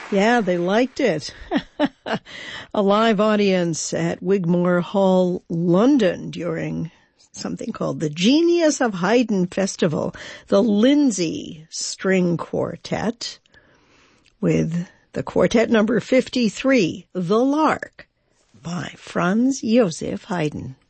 Yeah, they liked it. A live audience at Wigmore Hall, London during something called the Genius of Haydn Festival, the Lindsay String Quartet, with the quartet number 53, The Lark, by Franz Joseph Haydn.